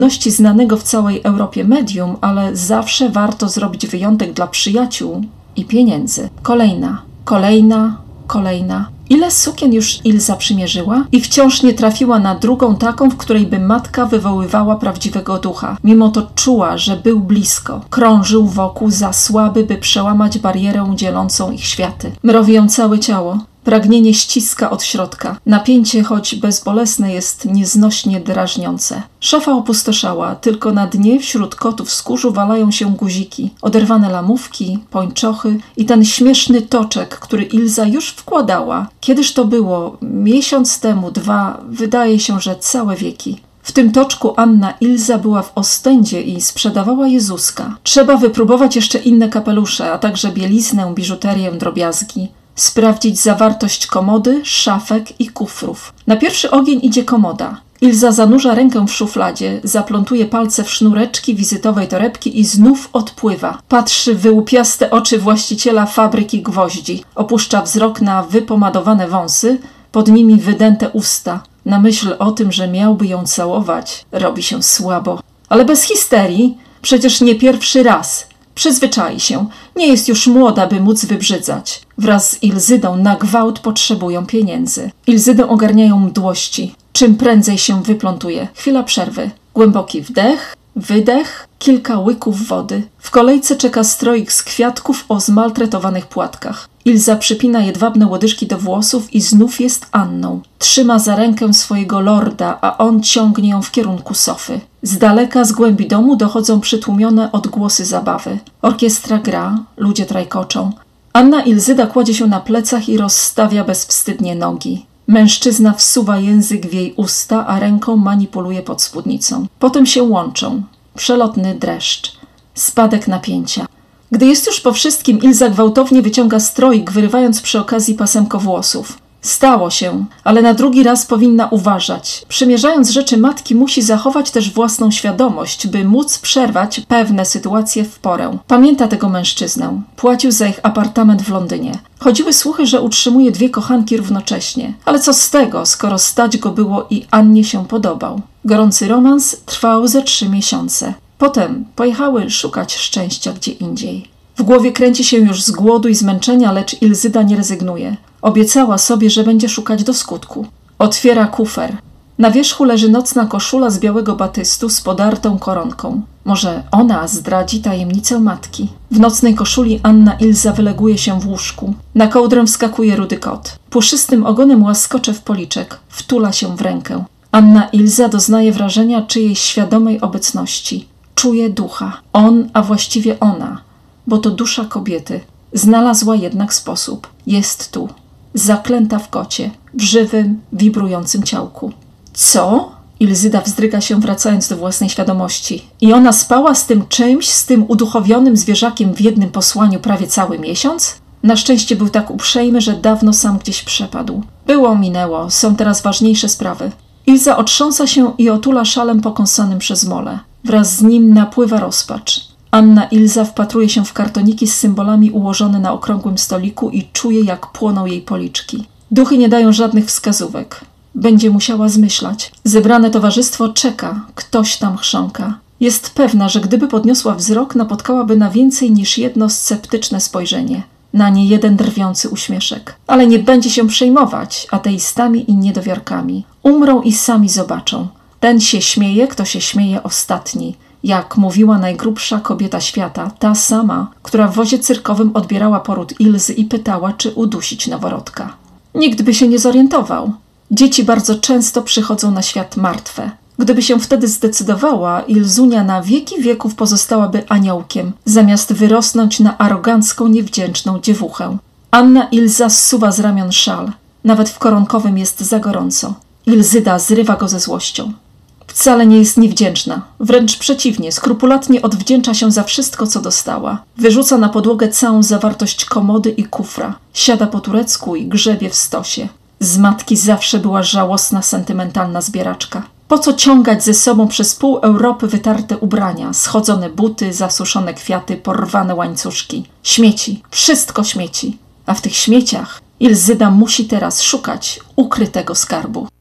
znanego w całej Europie medium, ale zawsze warto zrobić wyjątek dla przyjaciół i pieniędzy. Kolejna. Ile sukien już Ilza przymierzyła? I wciąż nie trafiła na drugą taką, w której by matka wywoływała prawdziwego ducha. Mimo to czuła, że był blisko. Krążył wokół, za słaby, by przełamać barierę dzielącą ich światy. Mrowi ją całe ciało. Pragnienie ściska od środka. Napięcie, choć bezbolesne, jest nieznośnie drażniące. Szafa opustoszała, tylko na dnie wśród kotów skórzu walają się guziki, oderwane lamówki, pończochy i ten śmieszny toczek, który Ilza już wkładała. Kiedyż to było? Miesiąc temu, 2, wydaje się, że całe wieki. W tym toczku Anna Ilza była w Ostendzie i sprzedawała Jezuska. Trzeba wypróbować jeszcze inne kapelusze, a także bieliznę, biżuterię, drobiazgi. Sprawdzić zawartość komody, szafek i kufrów. Na pierwszy ogień idzie komoda. Ilza zanurza rękę w szufladzie, zaplątuje palce w sznureczki wizytowej torebki i znów odpływa. Patrzy w wyłupiaste oczy właściciela fabryki gwoździ. Opuszcza wzrok na wypomadowane wąsy, pod nimi wydęte usta. Na myśl o tym, że miałby ją całować, robi się słabo. Ale bez histerii, przecież nie pierwszy raz. Przyzwyczai się. Nie jest już młoda, by móc wybrzydzać. Wraz z Ilzydą na gwałt potrzebują pieniędzy. Ilzydę ogarniają mdłości. Czym prędzej się wyplątuje. Chwila przerwy. Głęboki wdech, wydech, kilka łyków wody. W kolejce czeka stroik z kwiatków o zmaltretowanych płatkach. Ilza przypina jedwabne łodyżki do włosów i znów jest Anną. Trzyma za rękę swojego lorda, a on ciągnie ją w kierunku sofy. Z daleka, z głębi domu dochodzą przytłumione odgłosy zabawy. Orkiestra gra, ludzie trajkoczą. Anna Ilzyda kładzie się na plecach i rozstawia bezwstydnie nogi. Mężczyzna wsuwa język w jej usta, a ręką manipuluje pod spódnicą. Potem się łączą. Przelotny dreszcz. Spadek napięcia. Gdy jest już po wszystkim, Ilza gwałtownie wyciąga stroik, wyrywając przy okazji pasemko włosów. Stało się, ale na drugi raz powinna uważać. Przymierzając rzeczy matki, musi zachować też własną świadomość, by móc przerwać pewne sytuacje w porę. Pamięta tego mężczyznę. Płacił za ich apartament w Londynie. Chodziły słuchy, że utrzymuje 2 kochanki równocześnie. Ale co z tego, skoro stać go było i Annie się podobał. Gorący romans trwał ze 3 miesiące. Potem pojechały szukać szczęścia gdzie indziej. W głowie kręci się już z głodu i zmęczenia, lecz Ilzyda nie rezygnuje. Obiecała sobie, że będzie szukać do skutku. Otwiera kufer. Na wierzchu leży nocna koszula z białego batystu z podartą koronką. Może ona zdradzi tajemnicę matki. W nocnej koszuli Anna Ilza wyleguje się w łóżku. Na kołdrę wskakuje rudy kot. Puszystym ogonem łaskocze w policzek. Wtula się w rękę. Anna Ilza doznaje wrażenia czyjejś świadomej obecności. Czuje ducha. On, a właściwie ona. Bo to dusza kobiety. Znalazła jednak sposób. Jest tu. Zaklęta w kocie. W żywym, wibrującym ciałku. Co? Ilzyda wzdryga się, wracając do własnej świadomości. I ona spała z tym czymś, z tym uduchowionym zwierzakiem w jednym posłaniu prawie cały miesiąc? Na szczęście był tak uprzejmy, że dawno sam gdzieś przepadł. Było, minęło. Są teraz ważniejsze sprawy. Ilza otrząsa się i otula szalem pokąsanym przez mole. Wraz z nim napływa rozpacz. Anna Ilza wpatruje się w kartoniki z symbolami ułożone na okrągłym stoliku i czuje, jak płoną jej policzki. Duchy nie dają żadnych wskazówek. Będzie musiała zmyślać. Zebrane towarzystwo czeka. Ktoś tam chrząka. Jest pewna, że gdyby podniosła wzrok, napotkałaby na więcej niż jedno sceptyczne spojrzenie. Na niejeden drwiący uśmieszek. Ale nie będzie się przejmować ateistami i niedowiarkami. Umrą i sami zobaczą. Ten się śmieje, kto się śmieje ostatni. Jak mówiła najgrubsza kobieta świata, ta sama, która w wozie cyrkowym odbierała poród Ilzy i pytała, czy udusić noworodka. Nikt by się nie zorientował. Dzieci bardzo często przychodzą na świat martwe. Gdyby się wtedy zdecydowała, Ilzunia na wieki wieków pozostałaby aniołkiem, zamiast wyrosnąć na arogancką, niewdzięczną dziewuchę. Anna Ilza zsuwa z ramion szal. Nawet w koronkowym jest za gorąco. Ilzyda zrywa go ze złością. Wcale nie jest niewdzięczna. Wręcz przeciwnie, skrupulatnie odwdzięcza się za wszystko, co dostała. Wyrzuca na podłogę całą zawartość komody i kufra. Siada po turecku i grzebie w stosie. Z matki zawsze była żałosna, sentymentalna zbieraczka. Po co ciągać ze sobą przez pół Europy wytarte ubrania, schodzone buty, zasuszone kwiaty, porwane łańcuszki. Śmieci. Wszystko śmieci. A w tych śmieciach Ilzyda musi teraz szukać ukrytego skarbu.